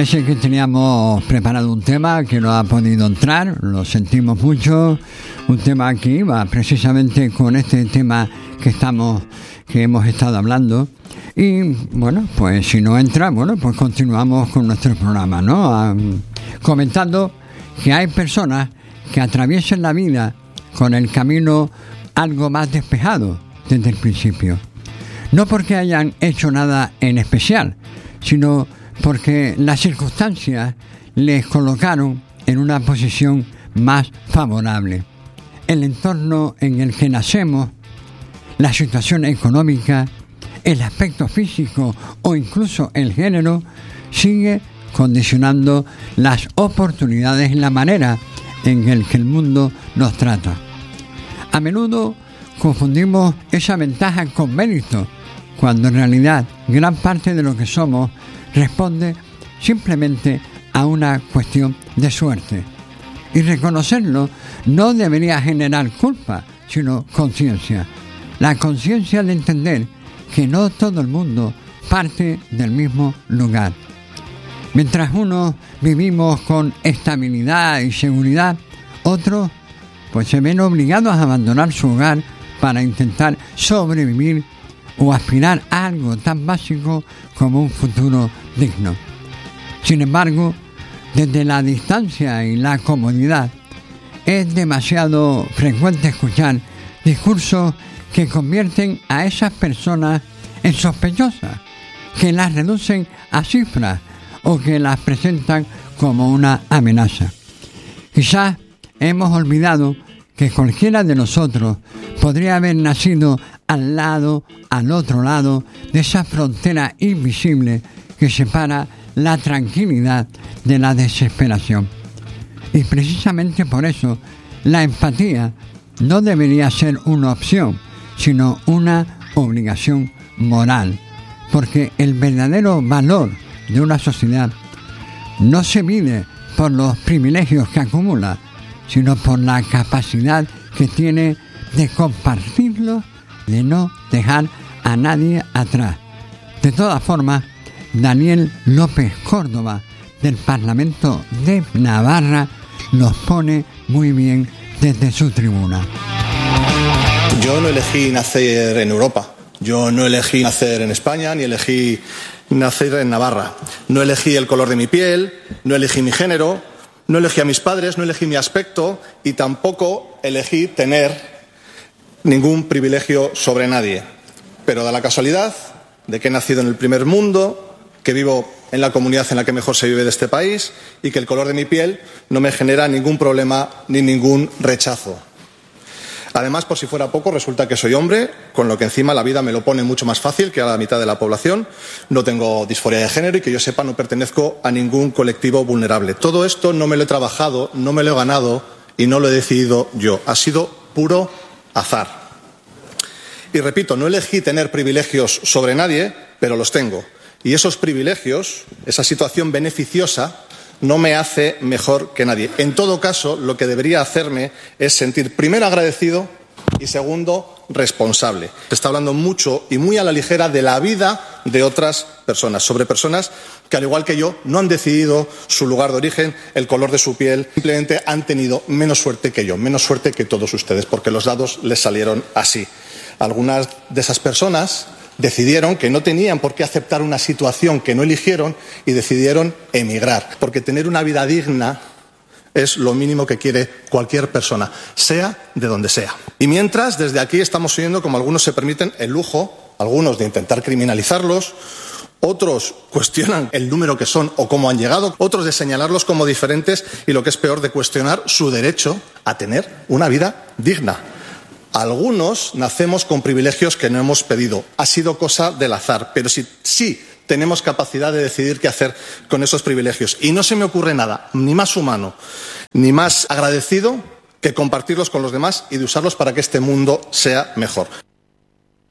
parece que teníamos preparado un tema que no ha podido entrar, lo sentimos mucho, un tema que iba precisamente con este tema que hemos estado hablando. Y bueno, pues si no entra, bueno, pues continuamos con nuestro programa, ¿no? Comentando que hay personas que atraviesan la vida con el camino algo más despejado desde el principio. No porque hayan hecho nada en especial, sino porque las circunstancias les colocaron en una posición más favorable. El entorno en el que nacemos, la situación económica, el aspecto físico o incluso el género sigue condicionando las oportunidades y la manera en el que el mundo nos trata. A menudo confundimos esa ventaja con mérito, cuando en realidad gran parte de lo que somos responde simplemente a una cuestión de suerte. Y reconocerlo no debería generar culpa, sino conciencia. La conciencia de entender que no todo el mundo parte del mismo lugar. Mientras unos vivimos con estabilidad y seguridad, otros pues se ven obligados a abandonar su hogar para intentar sobrevivir o aspirar a algo tan básico como un futuro digno. Sin embargo, desde la distancia y la comodidad, es demasiado frecuente escuchar discursos que convierten a esas personas en sospechosas, que las reducen a cifras o que las presentan como una amenaza. Quizás hemos olvidado que cualquiera de nosotros podría haber nacido al otro lado de esa frontera invisible que separa la tranquilidad de la desesperación. Y precisamente por eso, la empatía no debería ser una opción, sino una obligación moral, porque el verdadero valor de una sociedad no se mide por los privilegios que acumula, sino por la capacidad que tiene de compartirlos, de no dejar a nadie atrás. De todas formas, Daniel López Córdoba, del Parlamento de Navarra, los pone muy bien desde su tribuna. Yo no elegí nacer en Europa. Yo no elegí nacer en España, ni elegí nacer en Navarra. No elegí el color de mi piel, no elegí mi género, no elegí a mis padres, no elegí mi aspecto y tampoco elegí tener ningún privilegio sobre nadie. Pero da la casualidad de que he nacido en el primer mundo, que vivo en la comunidad en la que mejor se vive de este país y que el color de mi piel no me genera ningún problema ni ningún rechazo. Además, por si fuera poco, resulta que soy hombre, con lo que encima la vida me lo pone mucho más fácil que a la mitad de la población. No tengo disforia de género y que yo sepa no pertenezco a ningún colectivo vulnerable. Todo esto no me lo he trabajado, no me lo he ganado y no lo he decidido yo. Ha sido puro azar. Y repito, no elegí tener privilegios sobre nadie, pero los tengo. Y esos privilegios, esa situación beneficiosa, no me hace mejor que nadie. En todo caso, lo que debería hacerme es sentir, primero, agradecido y, segundo, responsable. Se está hablando mucho y muy a la ligera de la vida de otras personas, sobre personas que, al igual que yo, no han decidido su lugar de origen, el color de su piel, simplemente han tenido menos suerte que yo, menos suerte que todos ustedes, porque los dados les salieron así. Algunas de esas personas decidieron que no tenían por qué aceptar una situación que no eligieron y decidieron emigrar, porque tener una vida digna es lo mínimo que quiere cualquier persona, sea de donde sea. Y mientras, desde aquí estamos oyendo como algunos se permiten el lujo, algunos de intentar criminalizarlos, otros cuestionan el número que son o cómo han llegado, otros de señalarlos como diferentes y, lo que es peor, de cuestionar su derecho a tener una vida digna. Algunos nacemos con privilegios que no hemos pedido. Ha sido cosa del azar, pero sí tenemos capacidad de decidir qué hacer con esos privilegios. Y no se me ocurre nada, ni más humano, ni más agradecido que compartirlos con los demás y de usarlos para que este mundo sea mejor.